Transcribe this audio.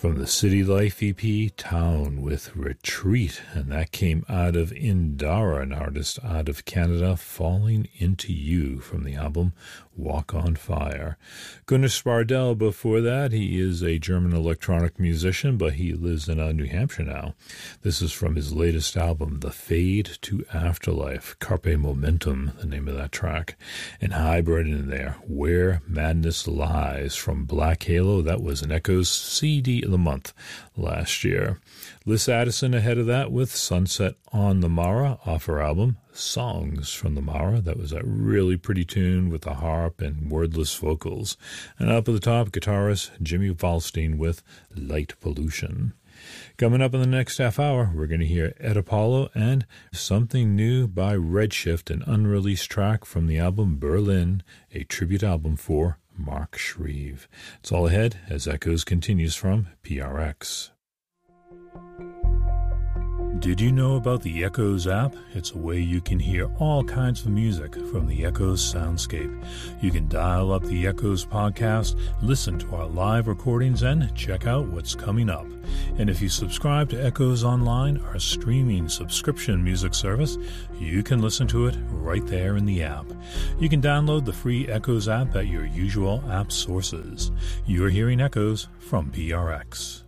From the City Life EP, Town with Retreat, and that came out of Indara, an artist out of Canada, Falling Into You from the album Walk on Fire. Gunnar Spardell before that. He is a German electronic musician, but he lives in New Hampshire now. This is from his latest album, The Fade to Afterlife, Carpe Momentum, the name of that track. And hybrid in there, Where Madness Lies from Black Halo. That was an Echoes CD of the month last year. Liz Addison ahead of that with Sunset on the Mara off her album Songs from the Mara. That was a really pretty tune with the harp and wordless vocals. And up at the top, guitarist Jimmy Valstein with Light Pollution. Coming up in the next half hour, we're going to hear Ed Apollo and something new by Redshift, an unreleased track from the album Berlin, a tribute album for Mark Shreve. It's all ahead as Echoes continues from PRX. Did you know about the Echoes app? It's a way you can hear all kinds of music from the Echoes soundscape. You can dial up the Echoes podcast, listen to our live recordings, and check out what's coming up. And if you subscribe to Echoes Online, our streaming subscription music service, you can listen to it right there in the app. You can download the free Echoes app at your usual app sources. You're hearing Echoes from PRX.